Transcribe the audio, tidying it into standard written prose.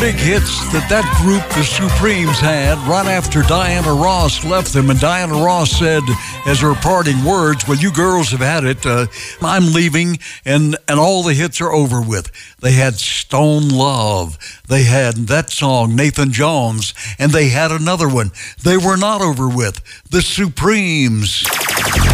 big hits that group, the Supremes, had right after Diana Ross left them. And Diana Ross said as her parting words, well, you girls have had it. I'm leaving, and all the hits are over with. They had Stone Love. They had that song, Nathan Jones, and they had another one. They were not over with. The Supremes.